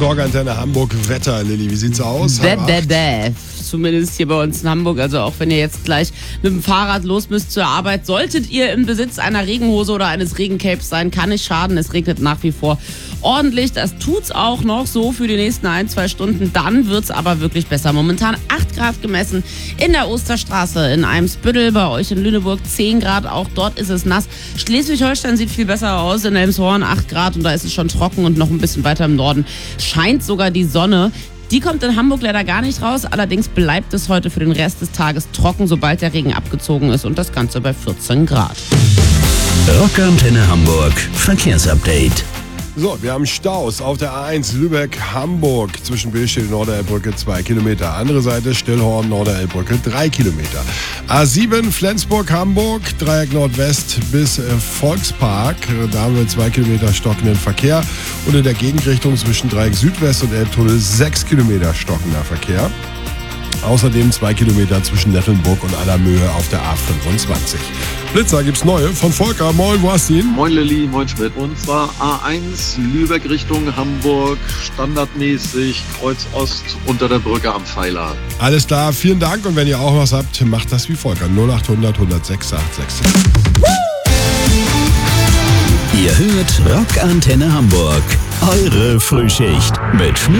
Rockantenne Hamburg Wetter, Lilly. Wie sieht's aus? Zumindest hier bei uns in Hamburg. Also auch wenn ihr jetzt gleich mit dem Fahrrad los müsst zur Arbeit, solltet ihr im Besitz einer Regenhose oder eines Regencapes sein, kann nicht schaden. Es regnet nach wie vor ordentlich. Das tut's auch noch so für die nächsten 1-2 Stunden. Dann wird's aber wirklich besser. Momentan 8 Grad gemessen in der Osterstraße in Eimsbüttel, bei euch in Lüneburg 10 Grad. Auch dort ist es nass. Schleswig-Holstein sieht viel besser aus. In Elmshorn 8 Grad und da ist es schon trocken und noch ein bisschen weiter im Norden scheint sogar die Sonne. Die kommt in Hamburg leider gar nicht raus, allerdings bleibt es heute für den Rest des Tages trocken, sobald der Regen abgezogen ist und das Ganze bei 14 Grad. Rockantenne Hamburg Verkehrsupdate. So, wir haben Staus auf der A1 Lübeck-Hamburg zwischen Billstedt und Norderelbrücke 2 Kilometer. Andere Seite Stillhorn, Norderelbrücke 3 Kilometer. A7 Flensburg-Hamburg, Dreieck Nordwest bis Volkspark. Da haben wir 2 Kilometer stockenden Verkehr. Und in der Gegenrichtung zwischen Dreieck Südwest und Elbtunnel 6 Kilometer stockender Verkehr. Außerdem 2 Kilometer zwischen Nettelnburg und Allermöhe auf der A25. Blitzer gibt's neue von Volker. Moin, wo hast du ihn? Moin Lilly, moin Schmidt. Und zwar A1 Lübeck Richtung Hamburg, standardmäßig Kreuz Ost unter der Brücke am Pfeiler. Alles klar, vielen Dank. Und wenn ihr auch was habt, macht das wie Volker. 0800 106 866. Ihr hört Rockantenne Hamburg. Eure Frühschicht mit Schmidt